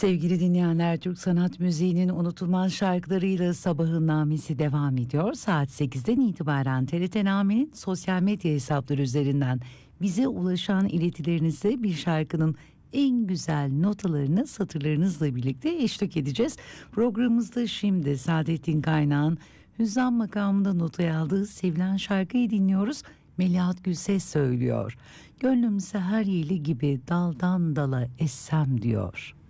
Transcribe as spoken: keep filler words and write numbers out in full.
Sevgili dinleyenler, Türk sanat müziğinin unutulmaz şarkılarıyla Sabahın Namesi devam ediyor. Saat sekizden itibaren T R T Name'nin sosyal medya hesapları üzerinden bize ulaşan iletilerinize bir şarkının en güzel notalarını satırlarınızla birlikte eşlik edeceğiz. Programımızda şimdi Saadettin Kaynağ'ın Hüzzam makamında notaya aldığı sevilen şarkıyı dinliyoruz. Melahat Gülses söylüyor. Gönlüm seher yeli gibi daldan dala essem diyor.